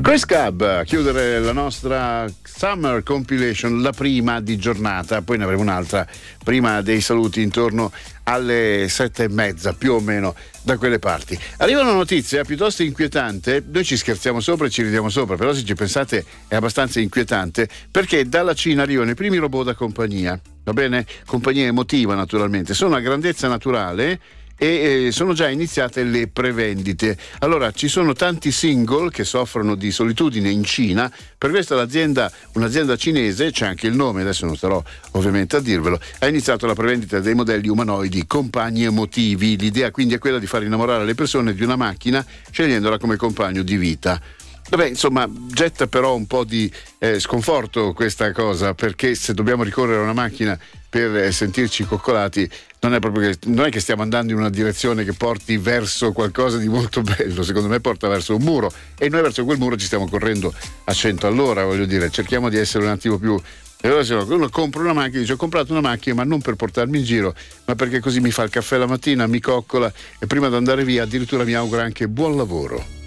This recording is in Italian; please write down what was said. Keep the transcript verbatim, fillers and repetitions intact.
Chris Cab a chiudere la nostra Summer Compilation, la prima di giornata, poi ne avremo un'altra prima dei saluti intorno alle sette e mezza più o meno da quelle parti. Arriva una notizia piuttosto inquietante, noi ci scherziamo sopra e ci ridiamo sopra, però se ci pensate è abbastanza inquietante, perché dalla Cina arrivano i primi robot da compagnia, va bene? Compagnia emotiva naturalmente, sono a grandezza naturale e eh, sono già iniziate le prevendite. Allora ci sono tanti single che soffrono di solitudine in Cina, per questo l'azienda, un'azienda cinese, c'è anche il nome, adesso non starò ovviamente a dirvelo, ha iniziato la prevendita dei modelli umanoidi compagni emotivi. L'idea quindi è quella di far innamorare le persone di una macchina scegliendola come compagno di vita. Vabbè, insomma, getta però un po' di eh, sconforto questa cosa, perché se dobbiamo ricorrere a una macchina per eh, sentirci coccolati, non è proprio che, non è che stiamo andando in una direzione che porti verso qualcosa di molto bello, secondo me porta verso un muro, e noi verso quel muro ci stiamo correndo a cento all'ora, voglio dire, cerchiamo di essere un attimo più. E allora se uno compra una macchina, dice: ho comprato una macchina ma non per portarmi in giro, ma perché così mi fa il caffè la mattina, mi coccola, e prima di andare via addirittura mi augura anche buon lavoro.